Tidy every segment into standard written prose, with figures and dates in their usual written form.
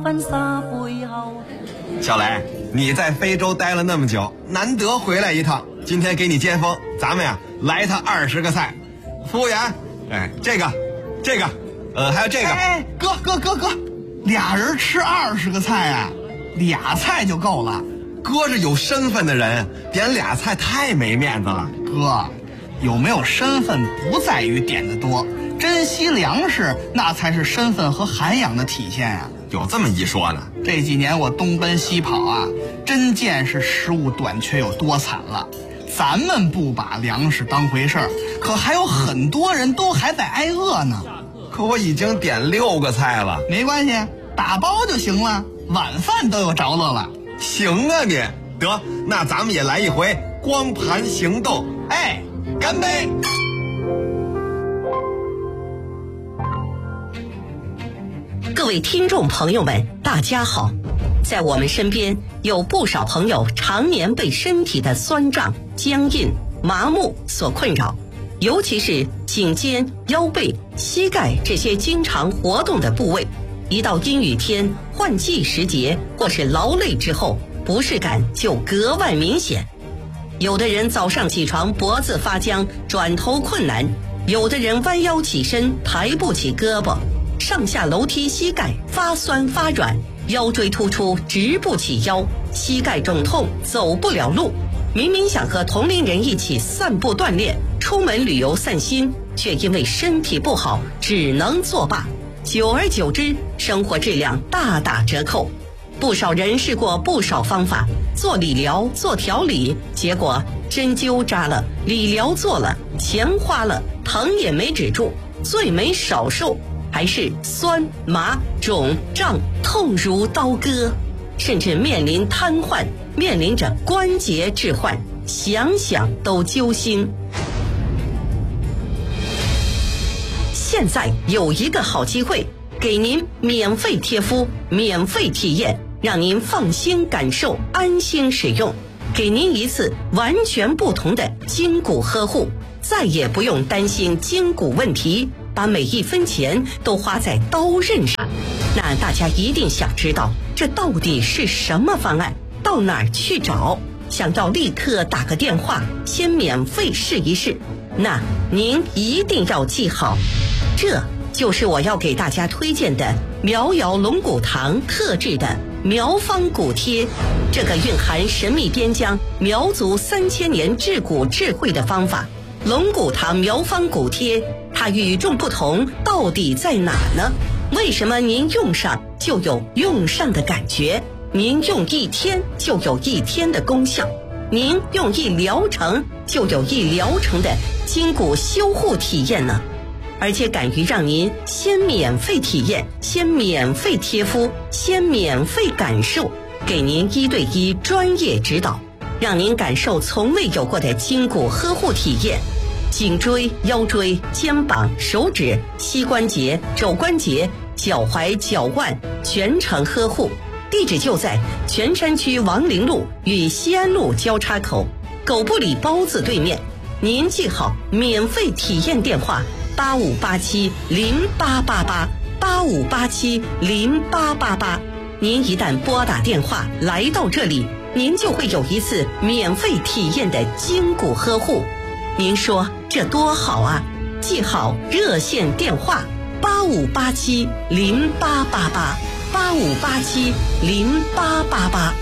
小雷，你在非洲待了那么久，难得回来一趟，今天给你接风，咱们呀来他20个菜。服务员，这个，还有这个。 哥，俩人吃20个菜啊，2菜就够了。 哥是有身份的人，点2菜太没面子了。 哥，有没有身份不在于点的多，珍惜粮食那才是身份和涵养的体现啊。 有这么一说呢？ 这几年我东奔西跑啊，真见识食物短缺有多惨了。咱们不把粮食当回事儿，可还有很多人都还在挨饿呢。 可我已经点6个菜了。 没关系，打包就行了，晚饭都有着落了。 行啊你，得，那咱们也来一回光盘行动。干杯！ 各位听众朋友们，大家好。在我们身边有不少朋友常年被身体的酸胀、僵硬、麻木所困扰，尤其是颈肩、腰背、膝盖这些经常活动的部位，一到阴雨天、换季时节或是劳累之后，不适感就格外明显。有的人早上起床脖子发僵，转头困难；有的人弯腰起身抬不起胳膊，上下楼梯膝盖发酸发软，腰椎突出直不起腰，膝盖肿痛走不了路。明明想和同龄人一起散步锻炼，出门旅游散心，却因为身体不好只能作罢。久而久之，生活质量大打折扣。不少人试过不少方法，做理疗、做调理，结果针灸扎了，理疗做了，钱花了，疼也没止住，最没少受，还是酸麻肿胀痛如刀割，甚至面临瘫痪，面临着关节置换，想想都揪心。现在有一个好机会，给您免费贴敷，免费体验，让您放心感受，安心使用，给您一次完全不同的筋骨呵护，再也不用担心筋骨问题，把每一分钱都花在刀刃上。那大家一定想知道，这到底是什么方案？到哪儿去找？想要立刻打个电话，先免费试一试。那您一定要记好，这就是我要给大家推荐的苗瑶龙骨堂特制的苗方骨贴，这个蕴含神秘边疆苗族3000年治骨智慧的方法。龙骨堂苗方骨贴，它与众不同到底在哪呢？为什么您用上就有用上的感觉？您用1天就有1天的功效，您用1疗程就有1疗程的筋骨修护体验呢？而且敢于让您先免费体验，先免费贴敷，先免费感受，给您1对1专业指导，让您感受从未有过的筋骨呵护体验。颈椎、腰椎、肩膀、手指、膝关节、肘关节、脚踝、脚腕全程呵护。地址就在泉山区王陵路与西安路交叉口，狗不理包子对面。您记好免费体验电话85870888，85870888。您一旦拨打电话来到这里，您就会有一次免费体验的筋骨呵护。您说这多好啊！记好热线电话85870888，85870888。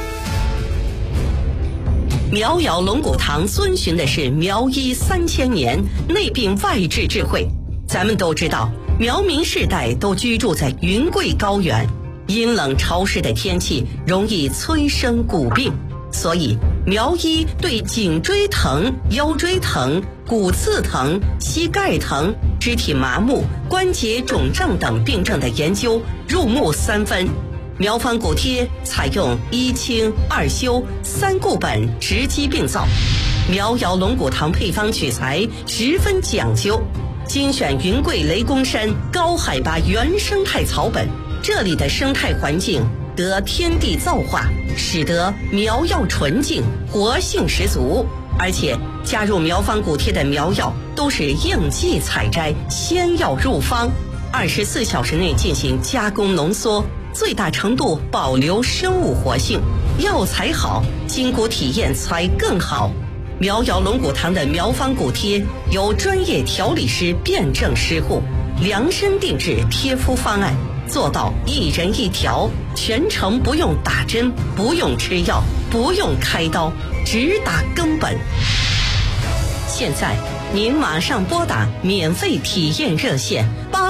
苗瑶龙骨堂遵循的是苗医3000年内病外治智慧。咱们都知道，苗民世代都居住在云贵高原，阴冷潮湿的天气容易催生骨病，所以苗医对颈椎疼、腰椎疼、骨刺疼、膝盖疼、肢体麻木、关节肿胀等病症的研究入木3分。苗方骨贴采用1清2修3固本直击病灶，苗瑶龙骨堂配方取材十分讲究，精选云贵雷公山高海拔原生态草本，这里的生态环境得天地造化，使得苗药纯净，活性十足。而且加入苗方骨贴的苗药都是应季采摘，先要入方，24小时内进行加工浓缩， 最大程度保留生物活性，药材好，筋骨体验才更好。苗瑶龙骨堂的苗方骨贴由专业调理师辩证施护，量身定制贴敷方案，做到一人一条，全程不用打针，不用吃药，不用开刀，直达根本。现在您马上拨打免费体验热线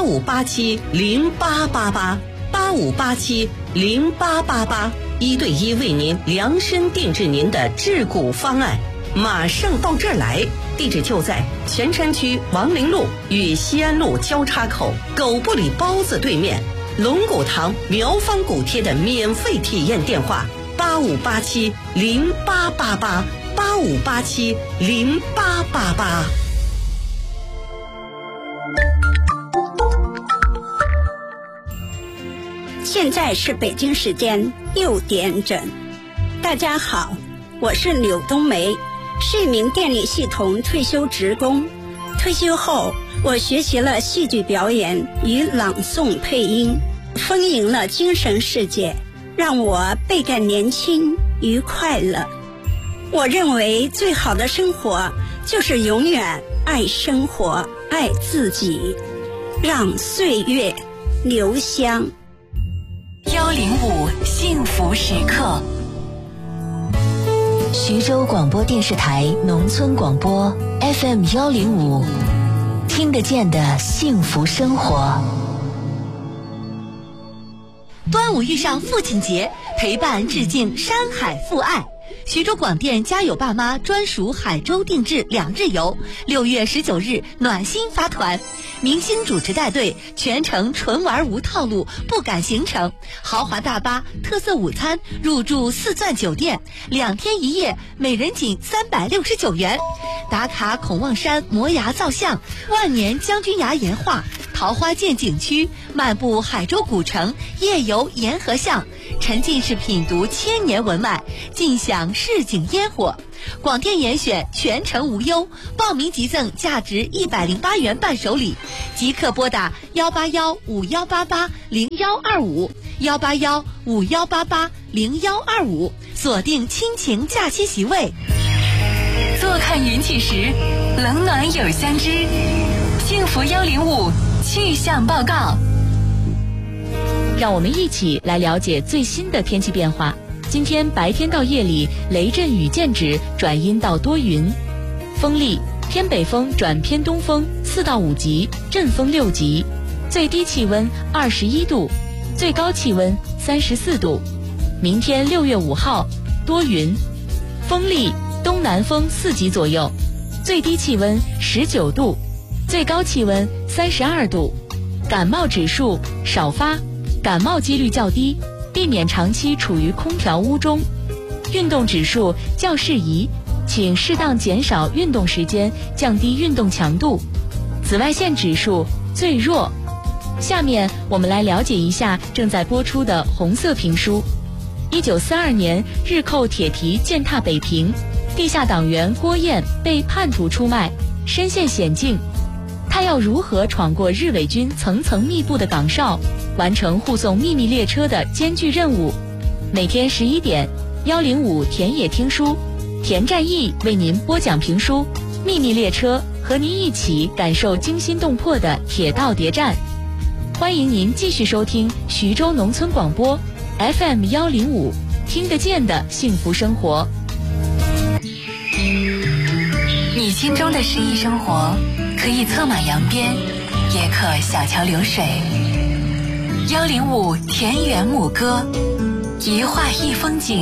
8587088885870888，一对一为您量身定制您的治骨方案。马上到这儿来，地址就在泉山区王陵路与西安路交叉口狗不理包子对面。龙骨堂苗方骨贴的免费体验电话8587088885870888。 现在是北京时间6点整。大家好，我是柳冬梅，是一名电力系统退休职工。退休后，我学习了戏剧表演与朗诵配音，丰盈了精神世界，让我倍感年轻与快乐。我认为最好的生活就是永远爱生活，爱自己，让岁月留香。 105幸福时刻， 徐州广播电视台农村广播 FM 105，听得见的幸福生活。 端午遇上父亲节，陪伴致敬山海父爱。徐州广电家有爸妈专属海州定制2日游，6月19日暖心发团，明星主持带队，全程纯玩无套路，不赶行程，豪华大巴，特色午餐，入住4钻酒店，2天1夜，每人仅369元。打卡孔望山摩崖造像，万年将军崖岩画，桃花涧景区，漫步海州古城，夜游沿河巷，沉浸式品读千年文脉，尽享市井烟火。广电严选，全程无忧，报名即赠价值108元伴手礼，即刻拨打18151880125，18151880125，锁定亲情假期席位。 坐看云起时，冷暖有相知。幸福105气象报告， 让我们一起来了解最新的天气变化。今天白天到夜里雷阵雨见止，转阴到多云，风力偏北风转偏东风4到5级，阵风6级，最低气温21度，最高气温34度。明天6月5号多云，风力东南风4级左右，最低气温19度，最高气温32度。感冒指数少发，感冒几率较低，避免长期处于空调屋中。运动指数较适宜，请适当减少运动时间，降低运动强度。紫外线指数最弱。下面我们来了解一下正在播出的红色评书。1942年日寇铁蹄践踏北平，地下党员郭燕被叛徒出卖，身陷险境。他要如何闯过日伪军层层密布的岗哨，完成护送秘密列车的艰巨任务？每天11点，105田野听书，田占义为您播讲评书《秘密列车》，和您一起感受惊心动魄的铁道谍战。欢迎您继续收听徐州农村广播 FM 105，听得见的幸福生活。 你心中的诗意生活，可以策马扬鞭，也可小桥流水。105田园牧歌，一画一风景，